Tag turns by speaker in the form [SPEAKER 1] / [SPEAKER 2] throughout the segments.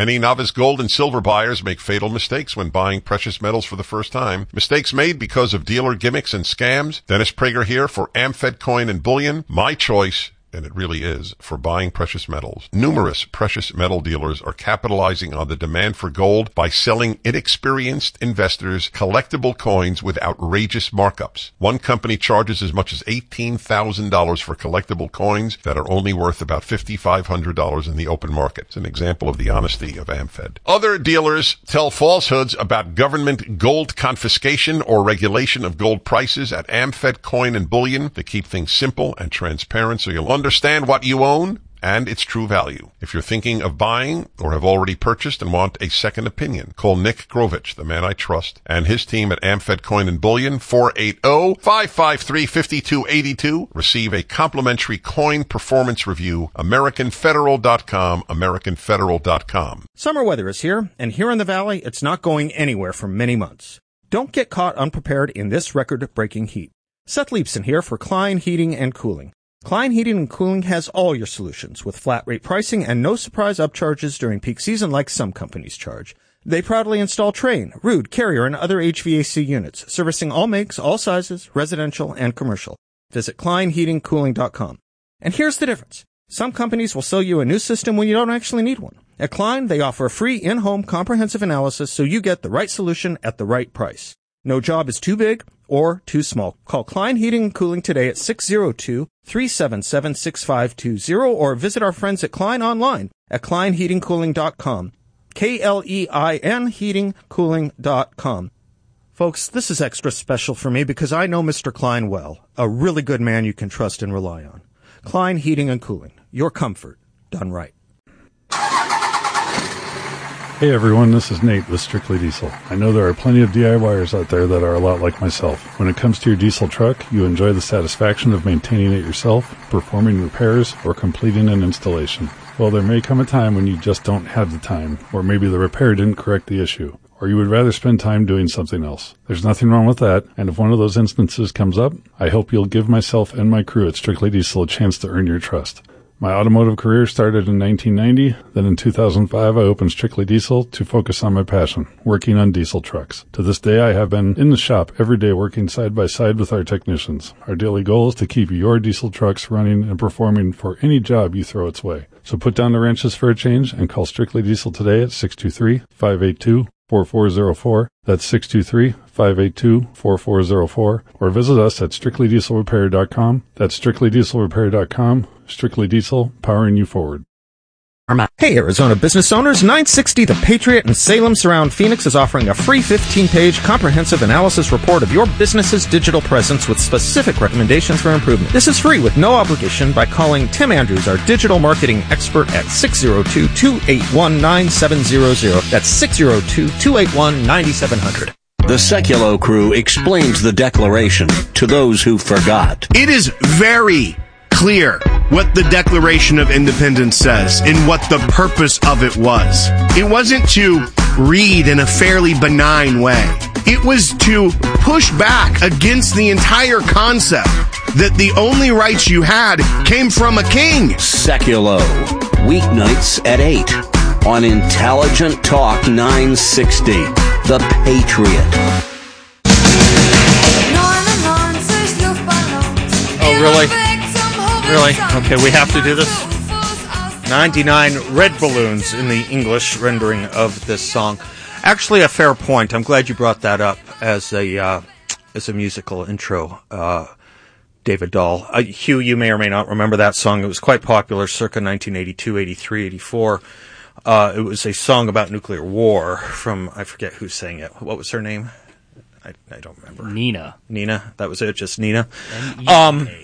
[SPEAKER 1] Many novice gold and silver buyers make fatal mistakes when buying precious metals for the first time. Mistakes made because of dealer gimmicks and scams. Dennis Prager here for Amfed Coin and Bullion. My choice, and it really is, for buying precious metals. Numerous precious metal dealers are capitalizing on the demand for gold by selling inexperienced investors collectible coins with outrageous markups. One company charges as much as $18,000 for collectible coins that are only worth about $5,500 in the open market. It's an example of the honesty of Amfed. Other dealers tell falsehoods about government gold confiscation or regulation of gold prices at Amfed Coin and Bullion to keep things simple and transparent so you'll understand what you own and its true value. If you're thinking of buying or have already purchased and want a second opinion, call Nick Grovich, the man I trust, and his team at Amfed Coin and Bullion, 480-553-5282. Receive a complimentary coin performance review, AmericanFederal.com, AmericanFederal.com.
[SPEAKER 2] Summer weather is here, and here in the Valley, it's not going anywhere for many months. Don't get caught unprepared in this record-breaking heat. Seth Leibson here for Klein Heating and Cooling. Klein Heating and Cooling has all your solutions with flat rate pricing and no surprise upcharges during peak season like some companies charge. They proudly install Trane, Ruud, Carrier, and other HVAC units, servicing all makes, all sizes, residential and commercial. Visit KleinHeatingCooling.com. And here's the difference. Some companies will sell you a new system when you don't actually need one. At Klein, they offer a free in-home comprehensive analysis so you get the right solution at the right price. No job is too big or too small. Call Klein Heating and Cooling today at 602-377-6520 or visit our friends at Klein online at KleinHeatingCooling.com. KLEIN heatingcooling.com. Folks, this is extra special for me because I know Mr. Klein well, a really good man you can trust and rely on. Klein Heating and Cooling, your comfort done right.
[SPEAKER 3] Hey everyone, this is Nate with Strictly Diesel. I know there are plenty of DIYers out there that are a lot like myself. When it comes to your diesel truck, you enjoy the satisfaction of maintaining it yourself, performing repairs, or completing an installation. Well, there may come a time when you just don't have the time, or maybe the repair didn't correct the issue, or you would rather spend time doing something else. There's nothing wrong with that, and if one of those instances comes up, I hope you'll give myself and my crew at Strictly Diesel a chance to earn your trust. My automotive career started in 1990. Then in 2005, I opened Strictly Diesel to focus on my passion, working on diesel trucks. To this day, I have been in the shop every day working side by side with our technicians. Our daily goal is to keep your diesel trucks running and performing for any job you throw its way. So put down the wrenches for a change and call Strictly Diesel today at 623-582-4404. That's 623-582-4404. Or visit us at strictlydieselrepair.com. That's strictlydieselrepair.com. Strictly Diesel, powering you forward.
[SPEAKER 2] Hey, Arizona business owners, 960 The Patriot in Salem Surround Phoenix is offering a free 15-page comprehensive analysis report of your business's digital presence with specific recommendations for improvement. This is free with no obligation by calling Tim Andrews, our digital marketing expert, at 602-281-9700. That's 602-281-9700.
[SPEAKER 4] The Seculo crew explains the Declaration to those who forgot.
[SPEAKER 5] It is very clear what the Declaration of Independence says and what the purpose of it was. It wasn't to read in a fairly benign way. It was to push back against the entire concept that the only rights you had came from a king.
[SPEAKER 4] Seculo, weeknights at 8 on Intelligent Talk 960, The Patriot.
[SPEAKER 2] Oh, really? Really? Okay, we have to do this? 99 red balloons in the English rendering of this song. Actually, a fair point. I'm glad you brought that up as a musical intro. David Dahl. Hugh, you may or may not remember that song. It was quite popular circa 1982, 83, 84. It was a song about nuclear war from, I forget who sang it. What was her name? I don't remember.
[SPEAKER 6] Nina.
[SPEAKER 2] That was it, just Nina. N-E-A.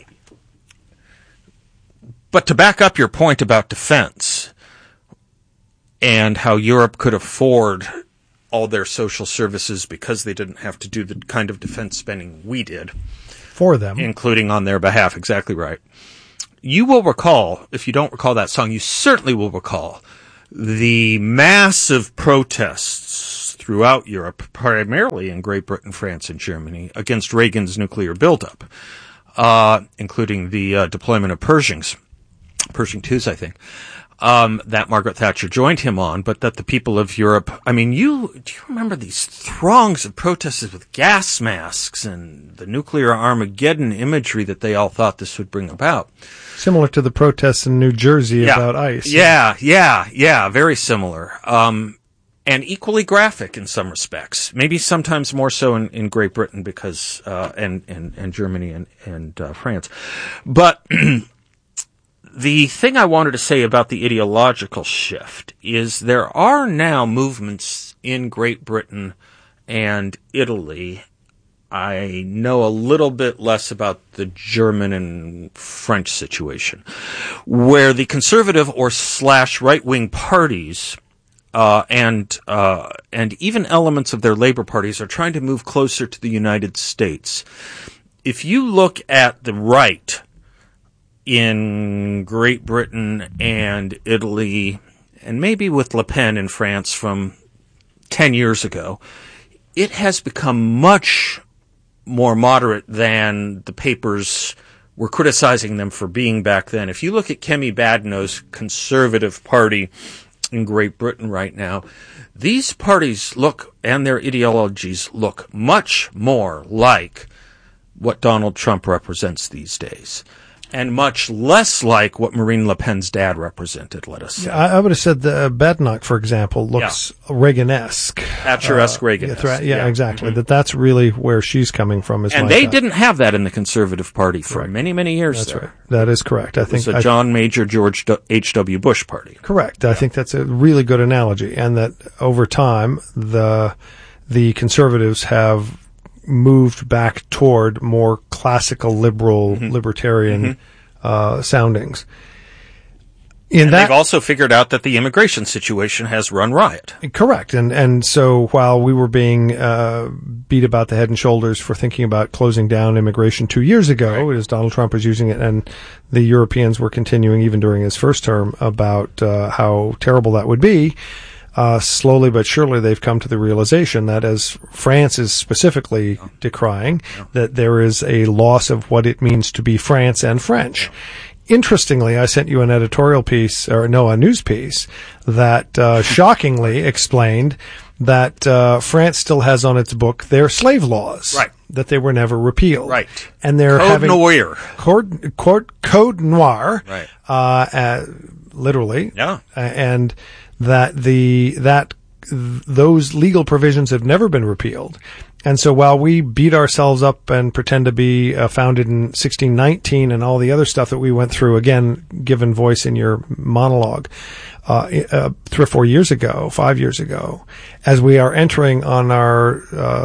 [SPEAKER 2] But to back up your point about defense and how Europe could afford all their social services because they didn't have to do the kind of defense spending we did.
[SPEAKER 7] For them.
[SPEAKER 2] Including on their behalf, exactly right. You will recall, if you don't recall that song, you certainly will recall the massive protests throughout Europe, primarily in Great Britain, France, and Germany, against Reagan's nuclear buildup, including the deployment of Pershing 2s, I think. that Margaret Thatcher joined him on, but that the people of Europe, do you remember these throngs of protesters with gas masks and the nuclear Armageddon imagery that they all thought this would bring about?
[SPEAKER 6] Similar to the protests in New Jersey about ICE.
[SPEAKER 2] Yeah, very similar. And equally graphic in some respects. Maybe sometimes more so in Great Britain because, and Germany and France. But the thing I wanted to say about the ideological shift is there are now movements in Great Britain and Italy. I know a little bit less about the German and French situation, where the conservative or / right-wing parties and even elements of their labor parties are trying to move closer to the United States. If you look at the right in Great Britain and Italy, and maybe with Le Pen in France from 10 years ago, it has become much more moderate than the papers were criticizing them for being back then. If you look at Kemi Badenoch's Conservative Party in Great Britain right now, these parties look, and their ideologies look, much more like what Donald Trump represents these days, and much less like what Marine Le Pen's dad represented, let us say.
[SPEAKER 6] Yeah, I would have said the Badenoch, for example, looks Reagan-esque.
[SPEAKER 2] Thatcher-esque, Reagan-esque.
[SPEAKER 6] Exactly. Mm-hmm. That's really where she's coming from.
[SPEAKER 2] And they didn't have that in the Conservative Party for many, many years.
[SPEAKER 6] That's right. That is correct.
[SPEAKER 2] It was a John Major, George H.W. Bush party.
[SPEAKER 6] Correct. I think that's a really good analogy, and that over time, the conservatives have moved back toward more classical liberal, libertarian soundings.
[SPEAKER 2] They've also figured out that the immigration situation has run riot.
[SPEAKER 6] Correct. And so while we were being beat about the head and shoulders for thinking about closing down immigration 2 years ago, as Donald Trump was using it, and the Europeans were continuing even during his first term about how terrible that would be, slowly but surely they've come to the realization that, as France is specifically decrying, that there is a loss of what it means to be France and French. Interestingly, I sent you an editorial piece, a news piece, that shockingly explained that France still has on its book their slave laws.
[SPEAKER 2] Right.
[SPEAKER 6] That they were never repealed.
[SPEAKER 2] Right.
[SPEAKER 6] And they're Code Noir.
[SPEAKER 2] Right.
[SPEAKER 6] Literally.
[SPEAKER 2] Yeah.
[SPEAKER 6] And that those legal provisions have never been repealed. And so while we beat ourselves up and pretend to be founded in 1619 and all the other stuff that we went through, again, given voice in your monologue, 3 or 4 years ago, 5 years ago, as we are entering on our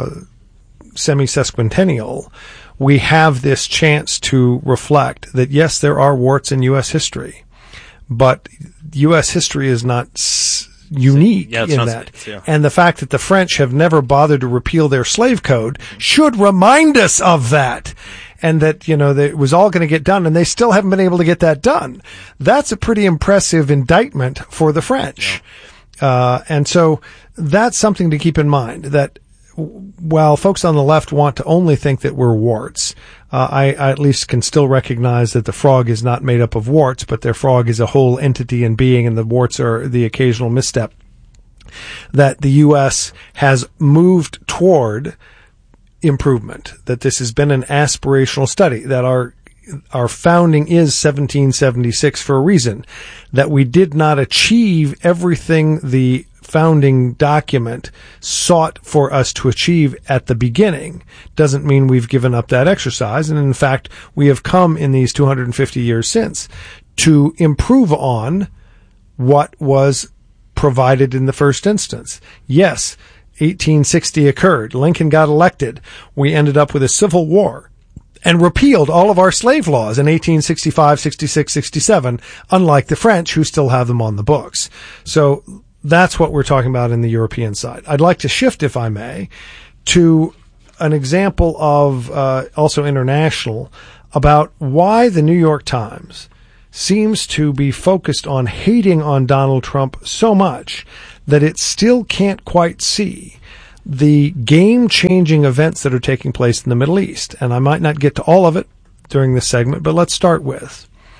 [SPEAKER 6] semi-sesquicentennial, we have this chance to reflect that, yes, there are warts in U.S. history, but U.S. history is not unique in that. And the fact that the French have never bothered to repeal their slave code should remind us of that. And that, that it was all going to get done, and they still haven't been able to get that done. That's a pretty impressive indictment for the French. Yeah. And so that's something to keep in mind, that while folks on the left want to only think that we're warts, I at least can still recognize that the frog is not made up of warts, but their frog is a whole entity and being, and the warts are the occasional misstep. That the U.S. has moved toward improvement, that this has been an aspirational study, that our founding is 1776 for a reason, that we did not achieve everything the founding document sought for us to achieve at the beginning. Doesn't mean we've given up that exercise. And in fact, we have come in these 250 years since to improve on what was provided in the first instance. Yes, 1860 occurred. Lincoln got elected. We ended up with a civil war and repealed all of our slave laws in 1865, 66, 67, unlike the French, who still have them on the books. So that's what we're talking about in the European side. I'd like to shift, if I may, to an example of also international, about why the New York Times seems to be focused on hating on Donald Trump so much that it still can't quite see the game-changing events that are taking place in the Middle East. And I might not get to all of it during this segment, but let's start with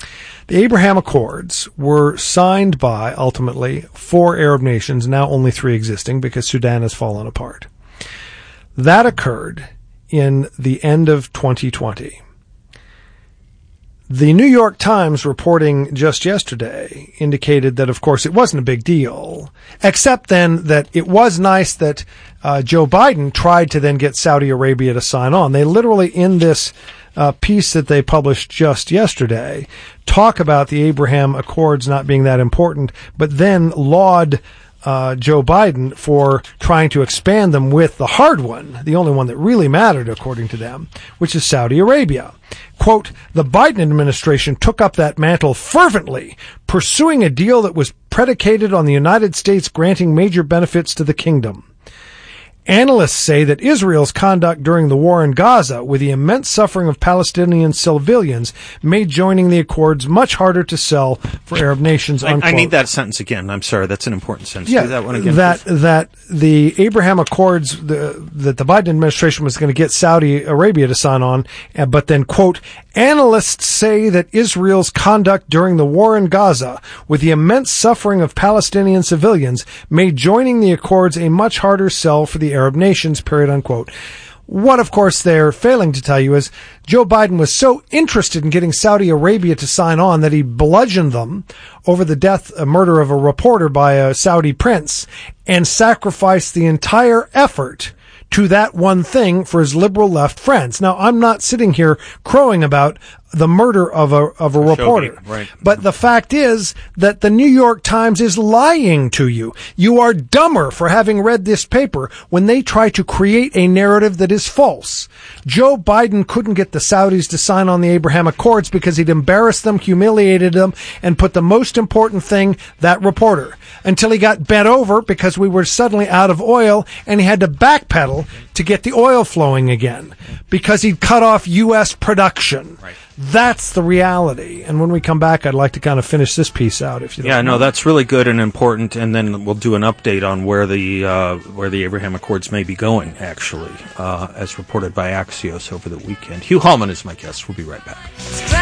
[SPEAKER 6] The Abraham Accords were signed by, ultimately, 4 Arab nations, now only 3 existing because Sudan has fallen apart. That occurred in the end of 2020. The New York Times reporting just yesterday indicated that, of course, it wasn't a big deal, except then that it was nice that Joe Biden tried to then get Saudi Arabia to sign on. They literally, in this piece that they published just yesterday, talk about the Abraham Accords not being that important, but then laud Joe Biden for trying to expand them with the hard one, the only one that really mattered, according to them, which is Saudi Arabia. Quote, the Biden administration took up that mantle fervently, pursuing a deal that was predicated on the United States granting major benefits to the kingdom. Analysts say that Israel's conduct during the war in Gaza, with the immense suffering of Palestinian civilians, made joining the accords much harder to sell for Arab nations.
[SPEAKER 2] I need that sentence again. I'm sorry, that's an important sentence.
[SPEAKER 6] Yeah,
[SPEAKER 2] do that one again.
[SPEAKER 6] That the Abraham Accords that the Biden administration was going to get Saudi Arabia to sign on, but then, quote, analysts say that Israel's conduct during the war in Gaza, with the immense suffering of Palestinian civilians, made joining the accords a much harder sell for the Arab nations, period, unquote. What, of course, they're failing to tell you is Joe Biden was so interested in getting Saudi Arabia to sign on that he bludgeoned them over the murder of a reporter by a Saudi prince and sacrificed the entire effort to that one thing for his liberal left friends. Now, I'm not sitting here crowing about the murder of a reporter.
[SPEAKER 2] Right.
[SPEAKER 6] But the fact is that the New York Times is lying to you. You are dumber for having read this paper when they try to create a narrative that is false. Joe Biden couldn't get the Saudis to sign on the Abraham Accords because he'd embarrassed them, humiliated them, and put the most important thing, that reporter, until he got bent over because we were suddenly out of oil and he had to backpedal to get the oil flowing again because he'd cut off U.S. production.
[SPEAKER 2] Right.
[SPEAKER 6] That's the reality. And when we come back, I'd like to kind of finish this piece out, if you don't mind.
[SPEAKER 2] No, that's really good and important. And then we'll do an update on where the Abraham Accords may be going, actually, as reported by Axios over the weekend. Hugh Hallman is my guest. We'll be right back.